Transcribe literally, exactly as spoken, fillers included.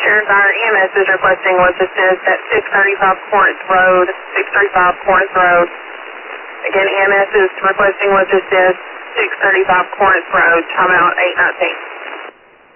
Sharon Fire E M S is requesting was assist at six thirty-five Corinth Road, six thirty-five Corinth Road. Again, E M S is requesting was assist, six thirty-five Corinth Road, timeout eight nineteen.